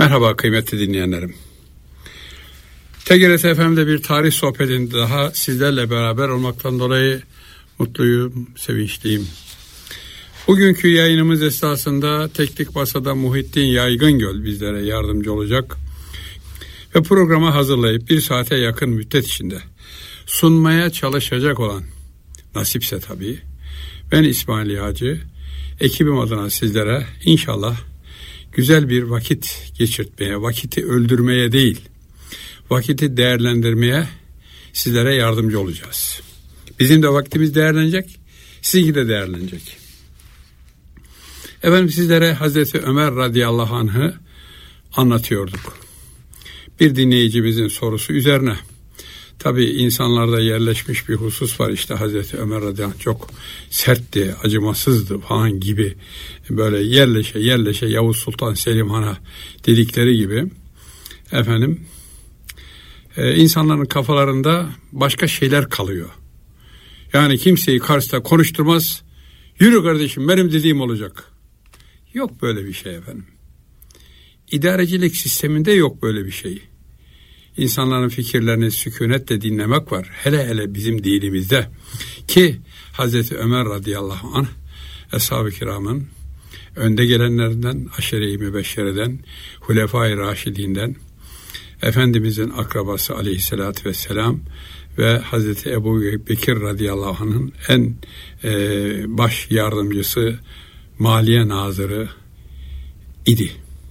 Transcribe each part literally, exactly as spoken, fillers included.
Merhaba kıymetli dinleyenlerim. T G R T F M'de bir tarih sohbetinde daha sizlerle beraber olmaktan dolayı mutluyum, sevinçliyim. Bugünkü yayınımız esnasında Teknik Masa'da Muhittin Yaygıngöl bizlere yardımcı olacak. Ve programı hazırlayıp bir saate yakın müddet içinde sunmaya çalışacak olan, nasipse tabii, ben İsmail Yağcı, ekibim adına sizlere inşallah güzel bir vakit geçirtmeye, vakiti öldürmeye değil, vakiti değerlendirmeye sizlere yardımcı olacağız. Bizim de vaktimiz değerlenecek, sizinki de değerlenecek. Efendim sizlere Hazreti Ömer radıyallahu anh'ı anlatıyorduk. Bir dinleyicimizin sorusu üzerine. Tabii insanlarda yerleşmiş bir husus var, işte Hazreti Ömer radıyallahu anh çok sertti, acımasızdı falan gibi, böyle yerleşe yerleşe Yavuz Sultan Selim Han'a dedikleri gibi efendim e, insanların kafalarında başka şeyler kalıyor. Yani kimseyi karşısında konuşturmaz, yürü kardeşim benim dediğim olacak. Yok böyle bir şey efendim. İdarecilik sisteminde yok böyle bir şey. İnsanların fikirlerini sükunetle dinlemek var. Hele hele bizim dinimizde. Ki Hazreti Ömer radıyallahu anh Eshab-ı Kiram'ın önde gelenlerinden, Aşere-i Mübeşşere'den, Hulefai Raşidinden, Efendimizin akrabası aleyhissalatü vesselam ve Hazreti Ebu Bekir radıyallahu anh'ın en e, baş yardımcısı, Maliye Nazırı idi.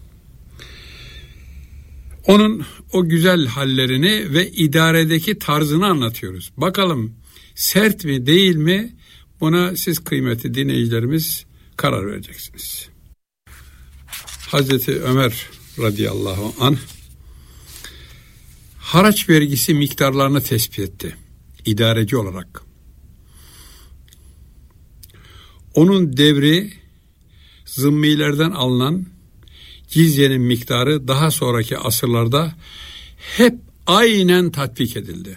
Onun o güzel hallerini ve idaredeki tarzını anlatıyoruz. Bakalım sert mi değil mi, buna siz kıymetli dinleyicilerimiz karar vereceksiniz. Hazreti Ömer radıyallahu anh haraç vergisi miktarlarını tespit etti idareci olarak. Onun devri zımmilerden alınan cizyenin miktarı daha sonraki asırlarda hep aynen tatbik edildi.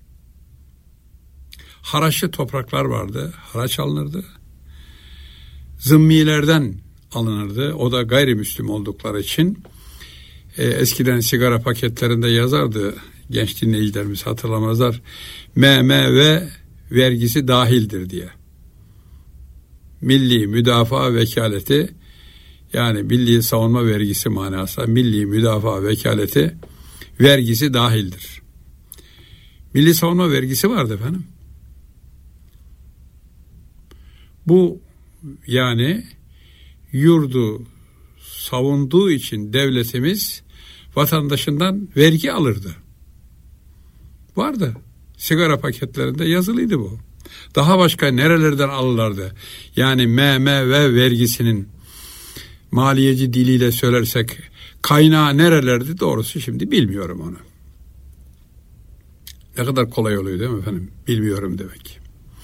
Haraçlı topraklar vardı, haraç alınırdı. Zımmilerden alınırdı, o da gayrimüslim oldukları için. E, eskiden sigara paketlerinde yazardı, genç dinleyicilerimiz hatırlamazlar, M M V vergisi dahildir diye. Milli Müdafaa Vekaleti, yani milli savunma vergisi manası, milli müdafaa vekaleti vergisi dahildir. Milli savunma vergisi vardı efendim. Bu yani yurdu savunduğu için devletimiz vatandaşından vergi alırdı. Vardı. Sigara paketlerinde yazılıydı bu. Daha başka nerelerden alırlardı? Yani M M V vergisinin maliyeci diliyle söylersek kaynağı nerelerdi, doğrusu şimdi bilmiyorum onu. Ne kadar kolay oluyor değil mi efendim? Bilmiyorum demek.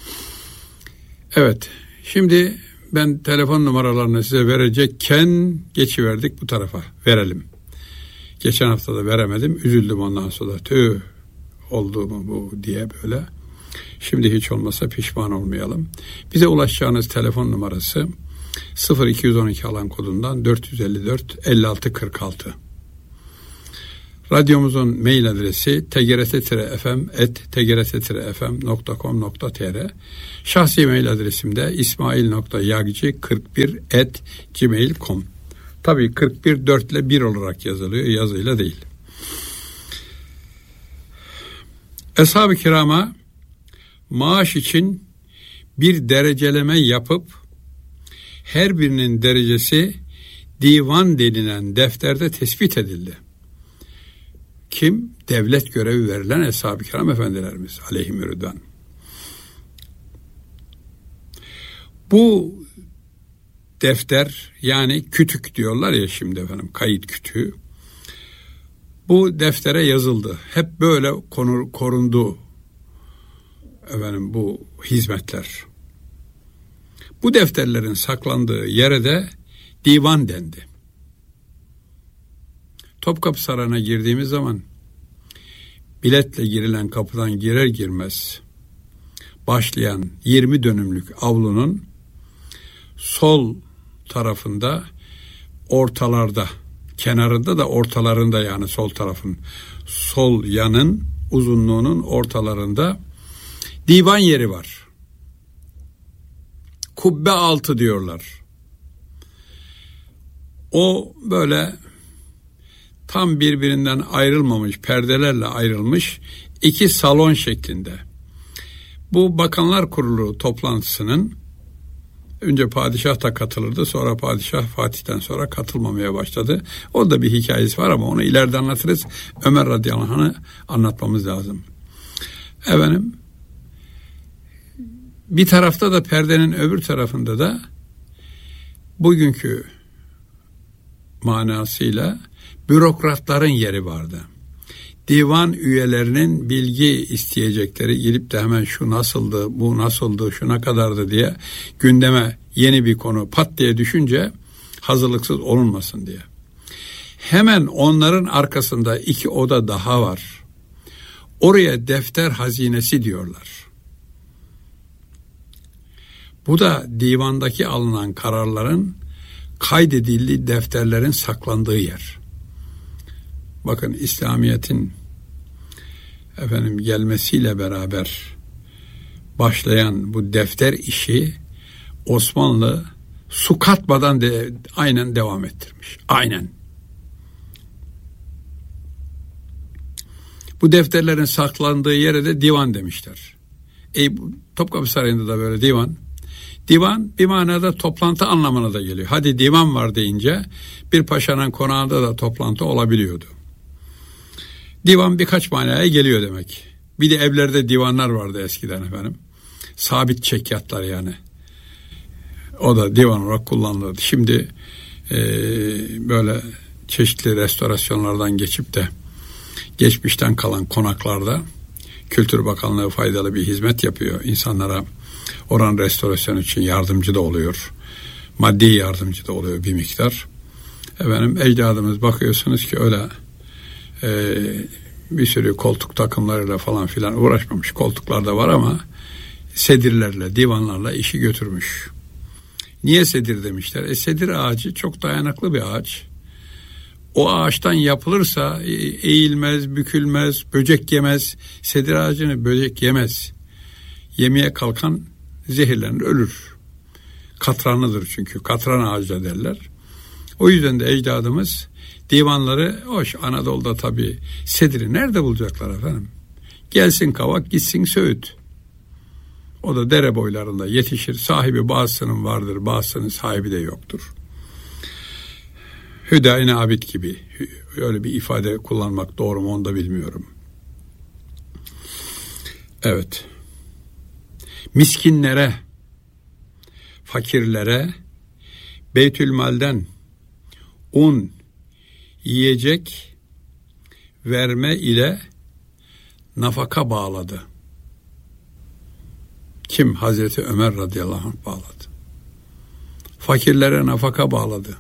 Evet, şimdi ben telefon numaralarını size verecekken geçiverdik bu tarafa. Verelim. Geçen hafta da veremedim. Üzüldüm ondan sonra. Tüh oldu mu bu diye böyle. Şimdi hiç olmasa pişman olmayalım. Bize ulaşacağınız telefon numarası sıfır iki yüz on iki alan kodundan dört yüz elli dört elli altı kırk altı. Radyomuzun mail adresi t g r t f m at t g r t f m nokta com nokta t r. Şahsi mail adresim de ismail nokta yagci kırk bir at gmail nokta com. Tabii kırk bir dört ile bir olarak yazılıyor, yazıyla değil. Eshab-ı Kiram'a maaş için bir dereceleme yapıp her birinin derecesi divan denilen defterde tespit edildi. Kim? Devlet görevi verilen Eshab-ı Kiram efendilerimiz aleyhim rıdvan. Bu defter, yani kütük diyorlar ya şimdi efendim, kayıt kütüğü. Bu deftere yazıldı. Hep böyle konu, korundu efendim bu hizmetler. Bu defterlerin saklandığı yere de divan dendi. Topkapı Sarayı'na girdiğimiz zaman biletle girilen kapıdan girer girmez başlayan yirmi dönümlük avlunun sol tarafında ortalarda kenarında da ortalarında, yani sol tarafın, sol yanın uzunluğunun ortalarında divan yeri var. Kubbe altı diyorlar. O böyle tam birbirinden ayrılmamış, perdelerle ayrılmış iki salon şeklinde. Bu Bakanlar Kurulu toplantısının önce padişah da katılırdı, sonra padişah Fatih'ten sonra katılmamaya başladı. Orada bir hikayesi var ama onu ileride anlatırız. Ömer radıyallahu anh'ı anlatmamız lazım. Efendim, bir tarafta da perdenin öbür tarafında da bugünkü manasıyla bürokratların yeri vardı. Divan üyelerinin bilgi isteyecekleri, girip de hemen şu nasıldı, bu nasıldı, şu ne kadardı diye gündeme yeni bir konu pat diye düşünce hazırlıksız olunmasın diye. Hemen onların arkasında iki oda daha var. Oraya defter hazinesi diyorlar. Bu da divandaki alınan kararların kaydedildiği defterlerin saklandığı yer. Bakın, İslamiyet'in efendim gelmesiyle beraber başlayan bu defter işi Osmanlı su katmadan de aynen devam ettirmiş. Aynen. Bu defterlerin saklandığı yere de divan demişler. E, Topkapı Sarayı'nda da böyle divan. Divan bir manada toplantı anlamına da geliyor. Hadi divan var deyince bir paşanın konağında da toplantı olabiliyordu. Divan birkaç manaya geliyor demek. Bir de evlerde divanlar vardı eskiden efendim. Sabit çekyatlar yani. O da divan olarak kullanılırdı. Şimdi e, böyle çeşitli restorasyonlardan geçip de geçmişten kalan konaklarda Kültür Bakanlığı faydalı bir hizmet yapıyor. İnsanlara oranın restorasyonu için yardımcı da oluyor. Maddi yardımcı da oluyor bir miktar. Efendim, ecdadımız bakıyorsunuz ki öyle e, bir sürü koltuk takımlarıyla falan filan uğraşmamış. Koltuklar da var ama sedirlerle, divanlarla işi götürmüş. Niye sedir demişler? E, sedir ağacı çok dayanıklı bir ağaç. O ağaçtan yapılırsa eğilmez, bükülmez, böcek yemez. Sedir ağacını böcek yemez. Yemeye kalkan zehirlenir, ölür. Katranlıdır çünkü. Katran ağacı derler. O yüzden de ecdadımız divanları, hoş Anadolu'da tabii sediri nerede bulacaklar efendim? Gelsin kavak, gitsin söğüt. O da dere boylarında yetişir. Sahibi bazısının vardır, bazısının sahibi de yoktur. Hüdayi abid gibi, öyle bir ifade kullanmak doğru mu onu da bilmiyorum. Evet. Miskinlere, fakirlere Beytülmal'den un, yiyecek verme ile nafaka bağladı. Kim? Hazreti Ömer radıyallahu anh bağladı. Fakirlere nafaka bağladı.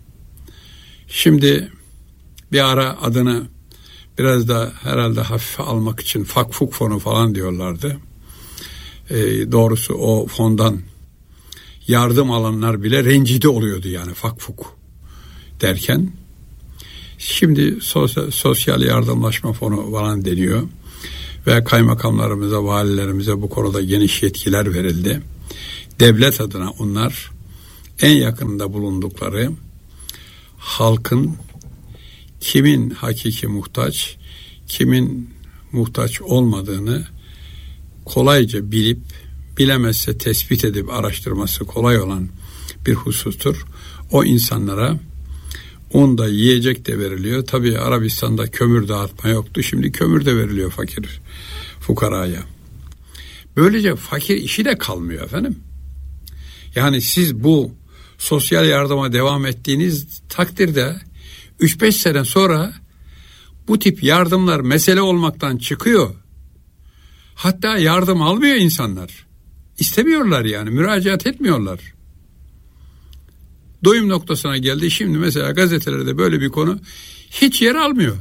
Şimdi bir ara adını biraz da herhalde hafife almak için fakfuk fonu falan diyorlardı. E, doğrusu o fondan yardım alanlar bile rencide oluyordu yani fakfuk derken. Şimdi sosyal, sosyal yardımlaşma fonu falan deniyor ve kaymakamlarımıza, valilerimize bu konuda geniş yetkiler verildi. Devlet adına onlar en yakınında bulundukları halkın kimin hakiki muhtaç, kimin muhtaç olmadığını kolayca bilip, bilemezse tespit edip araştırması kolay olan bir husustur. O insanlara un da yiyecek de veriliyor. Tabii Arabistan'da kömür dağıtma yoktu. Şimdi kömür de veriliyor fakir fukaraya. Böylece fakir işi de kalmıyor efendim. Yani siz bu sosyal yardıma devam ettiğiniz takdirde üç beş sene sonra bu tip yardımlar mesele olmaktan çıkıyor. Hatta yardım almıyor insanlar. İstemiyorlar yani, müracaat etmiyorlar. Doyum noktasına geldi. Şimdi mesela gazetelerde böyle bir konu hiç yer almıyor.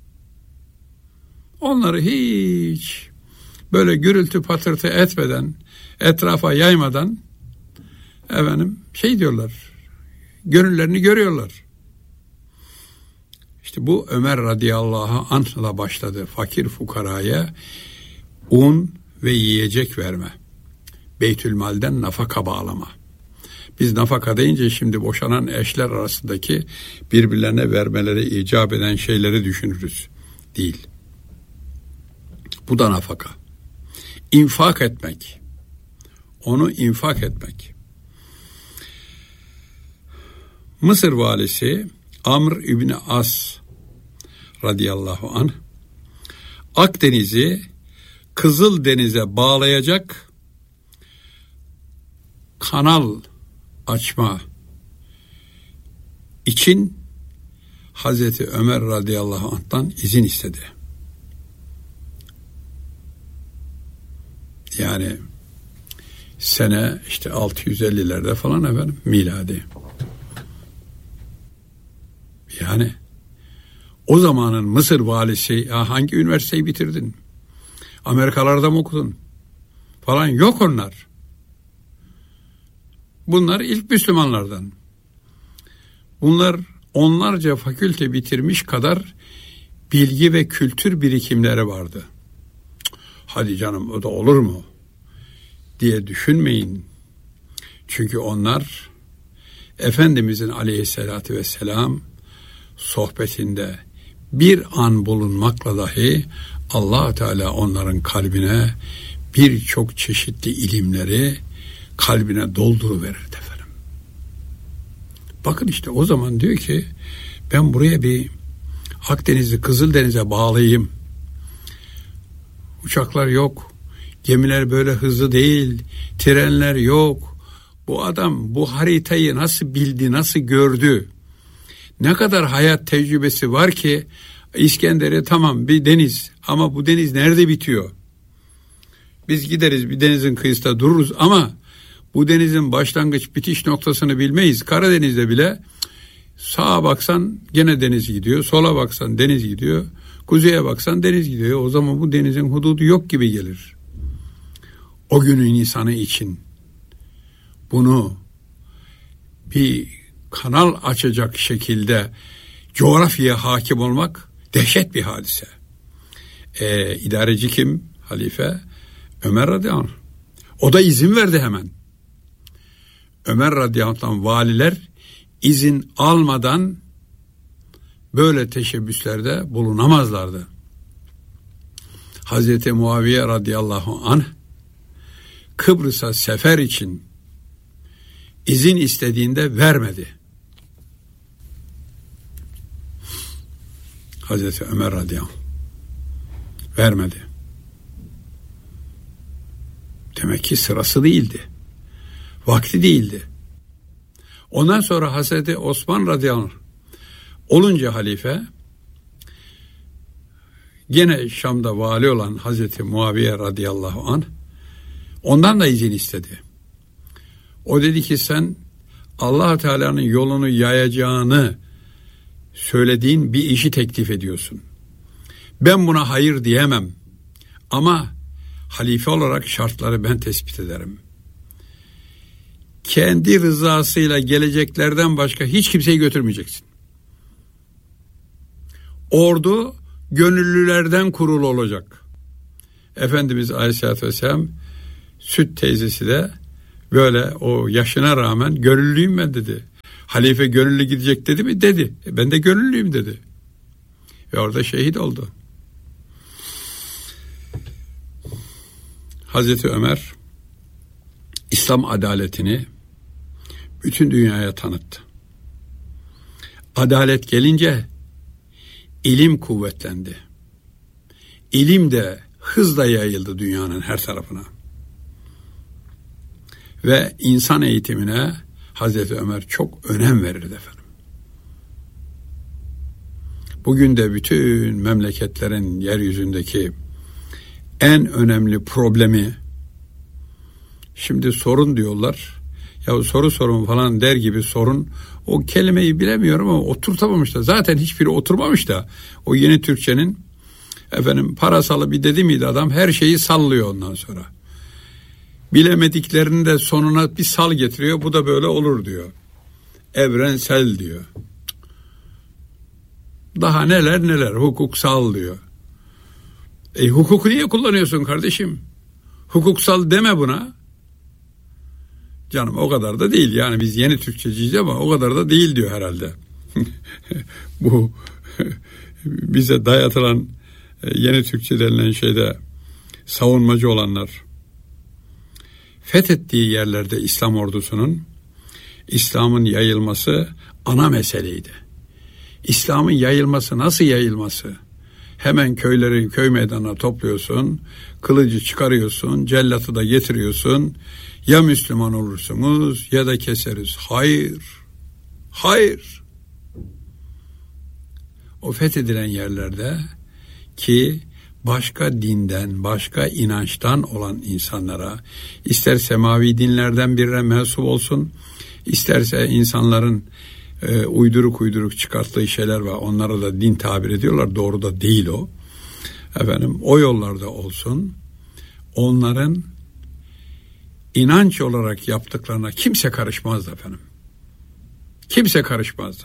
Onları hiç böyle gürültü patırtı etmeden, etrafa yaymadan efendim şey diyorlar, gönüllerini görüyorlar. İşte bu Ömer radıyallahu anh'la başladı. Fakir fukaraya un ve yiyecek verme. Beytülmal'den nafaka bağlama. Biz nafaka deyince şimdi boşanan eşler arasındaki birbirlerine vermeleri icap eden şeyleri düşünürüz. Değil. Bu da nafaka. İnfak etmek. Onu infak etmek. Mısır valisi Amr İbni As radıyallahu anh Akdeniz'i Kızıldeniz'e bağlayacak kanal açma için Hazreti Ömer radıyallahu anh'tan izin istedi. Yani sene işte altı yüz ellilerde falan efendim miladi. Yani o zamanın Mısır valisi ya hangi üniversiteyi bitirdin? Amerikalarda mı okudun? Falan yok onlar. Bunlar ilk Müslümanlardan. Bunlar onlarca fakülte bitirmiş kadar bilgi ve kültür birikimleri vardı. Hadi canım o da olur mu diye düşünmeyin. Çünkü onlar Efendimizin aleyhissalatü vesselam sohbetinde bir an bulunmakla dahi Allah Teala onların kalbine birçok çeşitli ilimleri kalbine dolduruverirdi efendim. Bakın işte o zaman diyor ki ben buraya bir Akdeniz'i Kızıldeniz'e bağlayayım. Uçaklar yok. Gemiler böyle hızlı değil. Trenler yok. Bu adam bu haritayı nasıl bildi, nasıl gördü? Ne kadar hayat tecrübesi var ki İskender'e tamam bir deniz ama bu deniz nerede bitiyor? Biz gideriz bir denizin kıyısında dururuz ama bu denizin başlangıç bitiş noktasını bilmeyiz. Karadeniz'de bile sağa baksan gene deniz gidiyor, sola baksan deniz gidiyor, kuzeye baksan deniz gidiyor. O zaman bu denizin hududu yok gibi gelir. O günün insanı için bunu bir kanal açacak şekilde coğrafyaya hakim olmak dehşet bir hadise. Ee, idareci kim? Halife Ömer radıyallahu anh. O da izin verdi hemen. Ömer radıyallahu anh valiler izin almadan böyle teşebbüslerde bulunamazlardı. Hazreti Muaviye radıyallahu anh Kıbrıs'a sefer için izin istediğinde vermedi. Hazreti Ömer radıyallahu anh vermedi. Demek ki sırası değildi. Vakti değildi. Ondan sonra Hazreti Osman radıyallahu anh olunca halife gene Şam'da vali olan Hazreti Muaviye radıyallahu anh ondan da izin istedi. O dedi ki sen Allah Teala'nın yolunu yayacağını söylediğin bir işi teklif ediyorsun. Ben buna hayır diyemem. Ama halife olarak şartları ben tespit ederim. Kendi rızasıyla geleceklerden başka hiç kimseyi götürmeyeceksin. Ordu gönüllülerden kurulu olacak. Efendimiz Aleyhisselatü Vesselam süt teyzesi de böyle o yaşına rağmen gönüllüyüm ben dedi. Halife gönüllü gidecek dedi mi? Dedi. E ben de gönüllüyüm dedi. Ve orada şehit oldu. Hazreti Ömer İslam adaletini bütün dünyaya tanıttı. Adalet gelince ilim kuvvetlendi. İlim de hızla yayıldı dünyanın her tarafına. Ve insan eğitimine Hazreti Ömer çok önem verirdi efendim. Bugün de bütün memleketlerin yeryüzündeki en önemli problemi, şimdi sorun diyorlar, ya soru sorun falan der gibi sorun, o kelimeyi bilemiyorum ama oturtamamış da, zaten hiçbiri oturmamış da, o yeni Türkçenin efendim parasalı bir dedi miydi adam, her şeyi sallıyor ondan sonra. Bilemediklerini de sonuna bir sal getiriyor, bu da böyle olur diyor. Evrensel diyor. Daha neler neler hukuksal diyor. E hukuku niye kullanıyorsun kardeşim? Hukuksal deme buna. Canım o kadar da değil. Yani biz yeni Türkçeciyiz ama o kadar da değil diyor herhalde. Bu bize dayatılan yeni Türkçe denilen şeyde savunmacı olanlar. Fethettiği yerlerde İslam ordusunun İslam'ın yayılması ana meseleydi. İslam'ın yayılması nasıl yayılması? Hemen köyleri köy meydanına topluyorsun, kılıcı çıkarıyorsun, cellatı da getiriyorsun. Ya Müslüman olursunuz ya da keseriz. Hayır, hayır. O fethedilen yerlerde ki başka dinden, başka inançtan olan insanlara, ister semavi dinlerden birine mensup olsun, isterse insanların e, uyduruk uyduruk çıkarttığı şeyler var, onlara da din tabir ediyorlar, doğru da değil o. Efendim, o yollarda olsun, onların inanç olarak yaptıklarına kimse karışmazdı efendim. Kimse karışmazdı.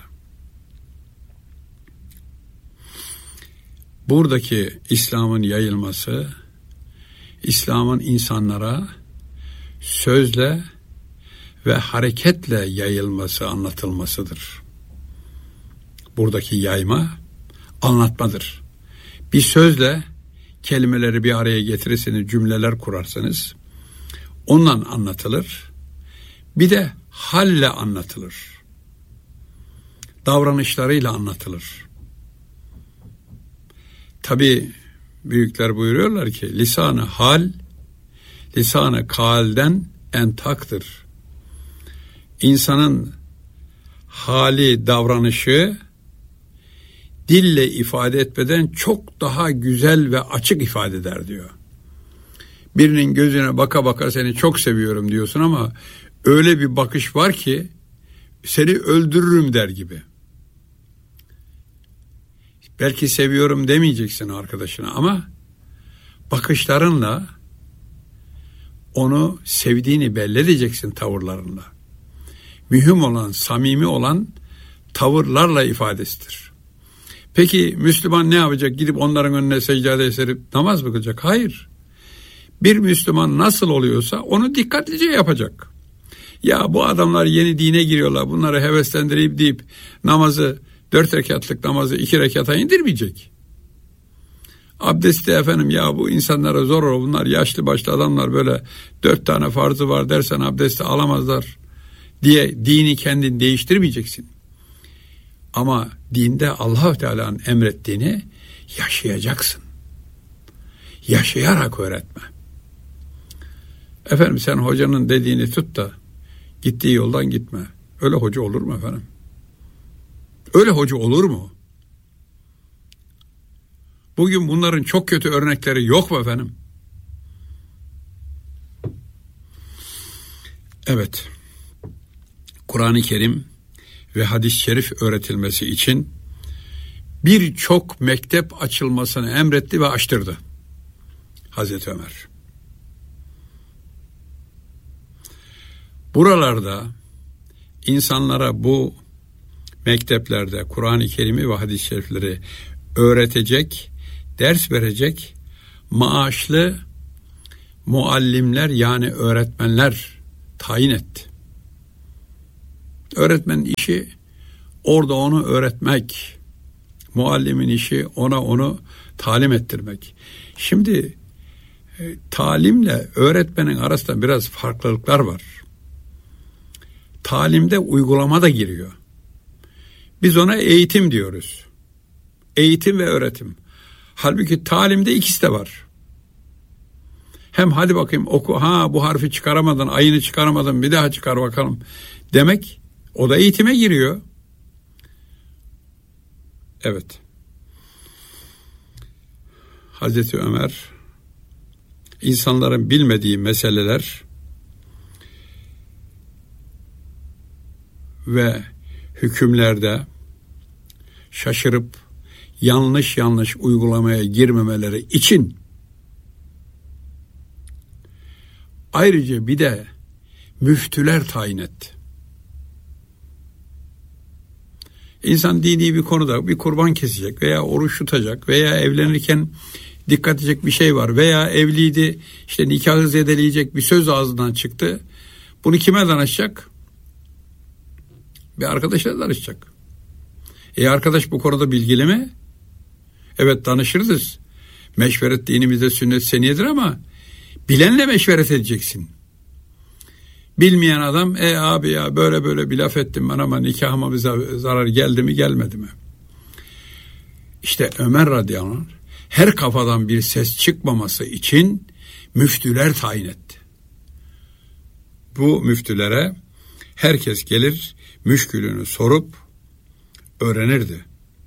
Buradaki İslam'ın yayılması, İslam'ın insanlara sözle ve hareketle yayılması, anlatılmasıdır. Buradaki yayma, anlatmadır. Bir sözle kelimeleri bir araya getirirseniz, cümleler kurarsanız, onunla anlatılır. Bir de halle anlatılır. Davranışlarıyla anlatılır. Tabi büyükler buyuruyorlar ki lisan-ı hal, lisan-ı kalden entaktır. İnsanın hali, davranışı dille ifade etmeden çok daha güzel ve açık ifade eder diyor. Birinin gözüne baka baka seni çok seviyorum diyorsun ama öyle bir bakış var ki seni öldürürüm der gibi. Belki seviyorum demeyeceksin arkadaşına ama bakışlarınla onu sevdiğini belli edeceksin, tavırlarınla. Mühim olan, samimi olan tavırlarla ifadesidir. Peki Müslüman ne yapacak? Gidip onların önüne secdede serip namaz mı kılacak? Hayır. Bir Müslüman nasıl oluyorsa onu dikkatlice yapacak. Ya bu adamlar yeni dine giriyorlar, bunları heveslendirip deyip namazı, dört rekatlık namazı iki rekata indirmeyecek. Abdesti efendim, ya bu insanlara zor olur, bunlar yaşlı başlı adamlar, böyle dört tane farzı var dersen abdesti alamazlar diye dini kendin değiştirmeyeceksin. Ama dinde Allah-u Teala'nın emrettiğini yaşayacaksın. Yaşayarak öğretme. Efendim sen hocanın dediğini tut da gittiği yoldan gitme. Öyle hoca olur mu efendim? Öyle hoca olur mu? Bugün bunların çok kötü örnekleri yok mu efendim? Evet. Kur'an-ı Kerim ve hadis-i şerif öğretilmesi için birçok mektep açılmasını emretti ve açtırdı Hazreti Ömer. Buralarda insanlara bu mekteplerde Kur'an-ı Kerim'i ve hadis-i şerifleri öğretecek, ders verecek maaşlı muallimler, yani öğretmenler tayin etti. Öğretmenin işi orada onu öğretmek, muallimin işi ona onu talim ettirmek. Şimdi e, talimle öğretmenin arasında biraz farklılıklar var. Talimde uygulama da giriyor. Biz ona eğitim diyoruz. Eğitim ve öğretim. Halbuki talimde ikisi de var. Hem hadi bakayım oku, ha bu harfi çıkaramadın, ayını çıkaramadın, bir daha çıkar bakalım demek, o da eğitime giriyor. Evet. Hazreti Ömer insanların bilmediği meseleler ve hükümlerde şaşırıp yanlış yanlış uygulamaya girmemeleri için ayrıca bir de müftüler tayin etti. İnsan dini bir konuda bir kurban kesecek veya oruç tutacak veya evlenirken dikkat edecek bir şey var veya evliydi, işte nikahı zedeleyecek bir söz ağzından çıktı. Bunu kime danışacak? Bir arkadaşla danışacak. E arkadaş bu konuda bilgili mi? Evet, danışırız. Meşveret dinimizde sünnet seniyedir ama bilenle meşveret edeceksin. Bilmeyen adam, e abi ya böyle böyle bir laf ettim ben ama nikahıma bir zarar geldi mi gelmedi mi? İşte Ömer radıyallahu anh her kafadan bir ses çıkmaması için müftüler tayin etti. Bu müftülere herkes gelir, müşkülünü sorup öğrenirdi.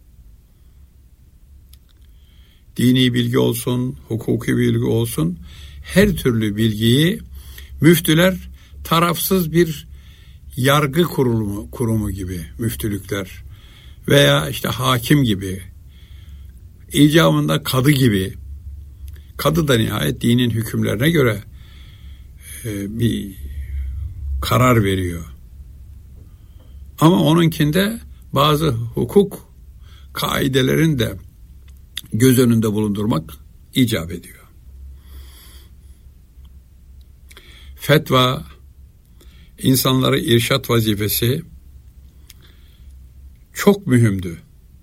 Dini bilgi olsun, hukuki bilgi olsun, her türlü bilgiyi müftüler tarafsız bir yargı kurumu, kurumu gibi müftülükler veya işte hakim gibi, icabında kadı gibi, kadı da nihayet dinin hükümlerine göre e, bir karar veriyor. Ama onunkinde bazı hukuk kaidelerini de göz önünde bulundurmak icap ediyor. Fetva, insanlara irşat vazifesi çok mühimdi.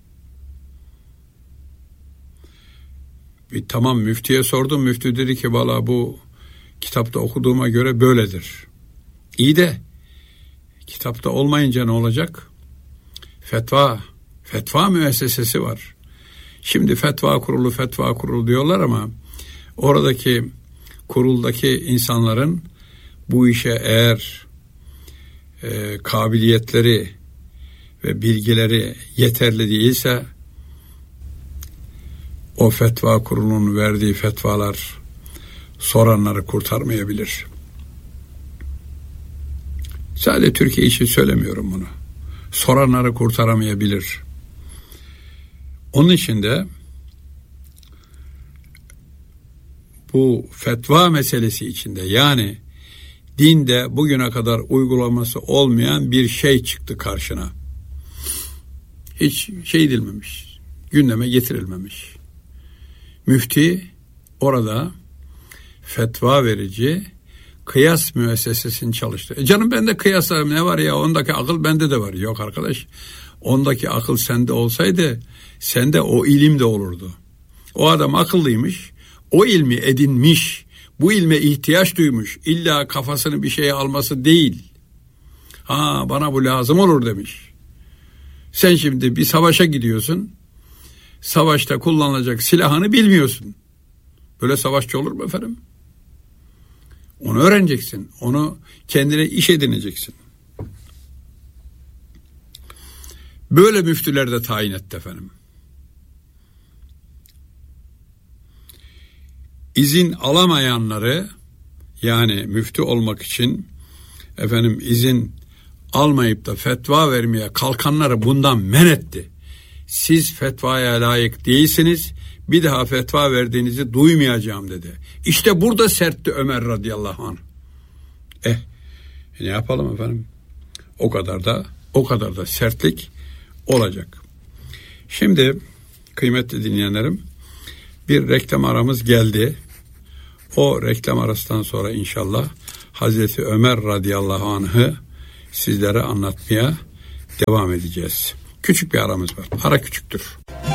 Bir tamam müftüye sordum, müftü dedi ki valla bu kitapta okuduğuma göre böyledir. İyi de kitapta olmayınca ne olacak? Fetva, fetva müessesesi var. Şimdi fetva kurulu, fetva kurulu diyorlar ama oradaki kuruldaki insanların bu işe eğer e, kabiliyetleri ve bilgileri yeterli değilse o fetva kurulunun verdiği fetvalar soranları kurtarmayabilir. Sadece Türkiye için söylemiyorum bunu. Soranları kurtaramayabilir. Onun için de bu fetva meselesi içinde, yani dinde bugüne kadar uygulaması olmayan bir şey çıktı karşına. Hiç şey edilmemiş, gündeme getirilmemiş. Müfti orada fetva verici kıyas müessesesini çalıştı. E canım bende kıyas ne var ya, ondaki akıl bende de var. Yok arkadaş, ondaki akıl sende olsaydı sende o ilim de olurdu. O adam akıllıymış, o ilmi edinmiş, bu ilme ihtiyaç duymuş. İlla kafasını bir şeye alması değil. Ha bana bu lazım olur demiş. Sen şimdi bir savaşa gidiyorsun. Savaşta kullanılacak silahını bilmiyorsun. Böyle savaşçı olur mu efendim? Onu öğreneceksin. Onu kendine iş edineceksin. Böyle müftüler de tayin etti efendim. İzin alamayanları, yani müftü olmak için efendim izin almayıp da fetva vermeye kalkanları bundan men etti. Siz fetvaya layık değilsiniz, bir daha fetva verdiğinizi duymayacağım dedi. İşte burada sertti Ömer radıyallahu anh. Eh ne yapalım efendim? O kadar da o kadar da sertlik olacak. Şimdi kıymetli dinleyenlerim, bir reklam aramız geldi. O reklam arasından sonra inşallah Hazreti Ömer radıyallahu anh'ı sizlere anlatmaya devam edeceğiz. Küçük bir aramız var. Ara küçüktür.